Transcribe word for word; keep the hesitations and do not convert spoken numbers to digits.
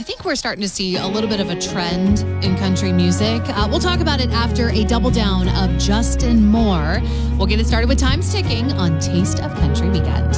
think we're starting to see a little bit of a trend in country music. Uh, we'll talk about it after a double down of Justin Moore. We'll get it started with Time's Ticking on Taste of Country Weekend.